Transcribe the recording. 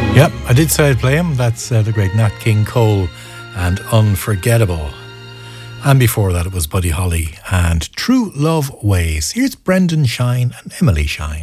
Yep, I did say I'd play him. That's the great Nat King Cole and Unforgettable. And before that, it was Buddy Holly and True Love Ways. Here's Brendan Shine and Emily Shine.